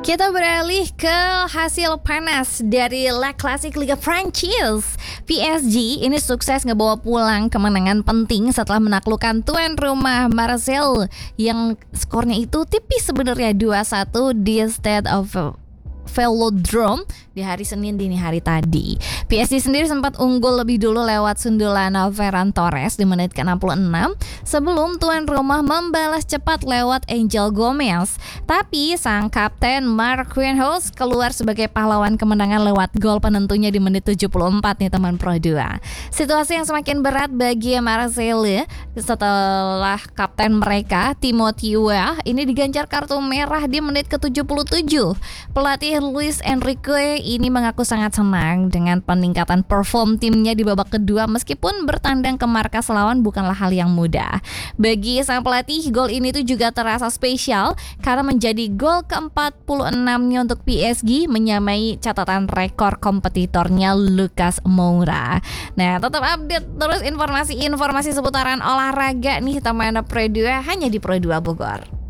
Kita beralih ke hasil panas dari La Classique Liga Prancis. PSG ini sukses ngebawa pulang kemenangan penting setelah menaklukkan tuan rumah Marseille yang skornya itu tipis sebenarnya 2-1 di Stade of Velodrome di hari Senin dini hari tadi. PSG sendiri sempat unggul lebih dulu lewat sundulan Ferran Torres di menit ke-66 sebelum tuan rumah membalas cepat lewat Angel Gomez. Tapi sang kapten Marquinhos keluar sebagai pahlawan kemenangan lewat gol penentunya di menit 74 nih teman Pro 2. Situasi yang semakin berat bagi Marseille setelah kapten mereka Timothy Weah ini diganjar kartu merah di menit ke-77. Pelatih Luis Enrique ini mengaku sangat senang dengan peningkatan perform timnya di babak kedua meskipun bertandang ke markas lawan bukanlah hal yang mudah. Bagi sang pelatih, gol ini tuh juga terasa spesial karena menjadi gol ke-46-nya untuk PSG, menyamai catatan rekor kompetitornya Lucas Moura. Nah, tetap update terus informasi-informasi seputaran olahraga nih teman Pro 2 hanya di Pro 2 Bogor.